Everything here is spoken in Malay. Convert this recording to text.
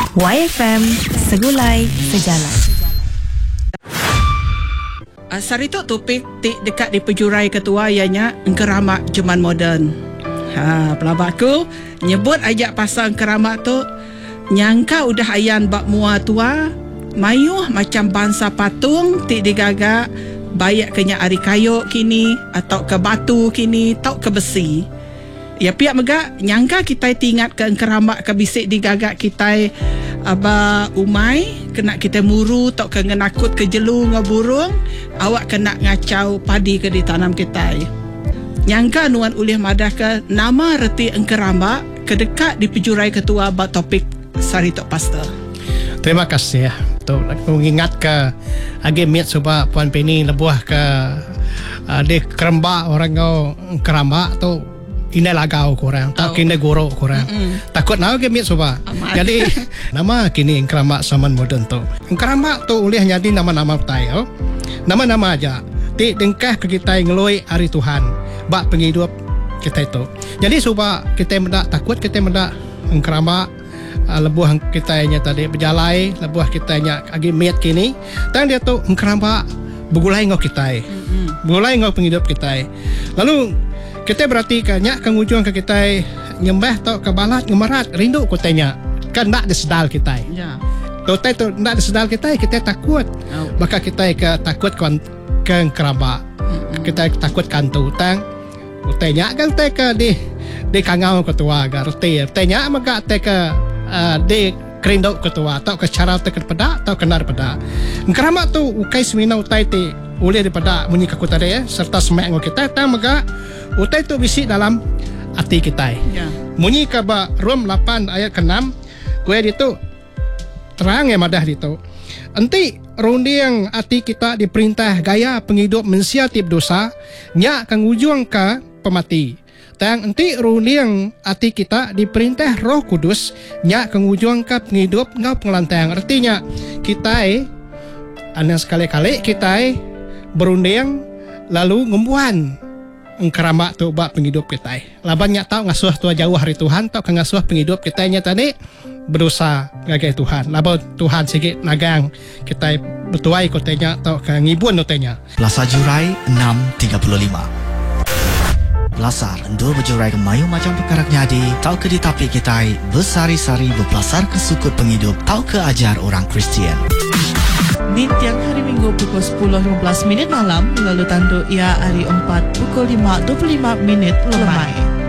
YFM, segulai sejalan. Sarito topik dekat di pejurai ketua ianya engkeramak zaman moden. Pelabak aku nyebut ajak pasal engkeramak tu nyangka udah ayan bak mua tua mayuh macam bangsa patung tik digagak bayak kenya ari kayu kini atau ke batu kini atau ke besi. Ya pihak megak nyangka kita tingat ke engkeramak ke bisik digagak kita aba umai kena kita muru tok ke ngenakut ke jelu ngaburung awak kena ngacau padi ke di tanam kita. Nyangka nuan ulih madah ke nama reti engkeramak kedekat di pejurai ketua bak topik Sarito Pastor. Terima kasih ya. Untuk mengingat ke agemiat supaya Puan Penny lebuah ke di kerembak orang kau engkeramak tu kena lagau korang, tak kena gorok korang. Takut nak agemiat supaya. Jadi nama kini engkeramak zaman moden tu. Engkeramak tu ulih jadi nama-nama tayo. Nama-nama aja. Ti dengkah ke kita ngeloi hari Tuhan. Bak penghidup kita itu. Jadi supaya kita mendak takut kita mendak engkeramak lebuah kita nya tadi berjalai, lebuah kita nya agemiat kini. Dan dia tu engkeramak begulai ngau kita. Begulai ngau penghidup kita. Lalu kita berarti kanyak kang ujung ke kita nyembah atau ke balat ngemarat rindu kotanya kan nak disedal kita. Ya. Totai tu nak disedal kita takut. Maka kita ke takut ke keraba. Kita takut kantu tang. Kotanya kan te ke di kangau ketua garti. Tanya maka te ke di kerindau ketua atau ke cara te ke pada atau kenar pada. Kerama tu ukai semina utai te ulih daripada bunyi kakutare ya serta semak ngau kita tang maka utai tu bisi dalam hati kita. Ya. Bunyi ke Rom 8 ayat ke-6 kue itu terang ya madah itu. Enti rundiang hati kita diperintah gaya penghidup mensiatip dosa nya kang ujung ke pemati. Tang enti rundiang hati kita diperintah Roh Kudus nya kang ujung ke penghidup ngau pengelantang. Artinya kita anang sekali-kali kita berunding lalu ngembuan engkeramak tu bak penghidup kita. Laban nya tau ngasuh tua jauh hari Tuhan tau kang ngasuh penghidup kita nya tadi berusaha ngagai Tuhan. Laban Tuhan sikit nagang kita betuai kotanya tau kang ngibun kotanya. Plaza Jurai 635. Belasar endul berjurai kemayu macam perkara nyadi tau ke ditapi kita bersari-sari berpelasar ke sukut penghidup tau ke ajar orang Kristian. Di tiang hari Minggu pukul 10.15 malam lalu tanduk ia hari 4 pukul 5.25 lemai.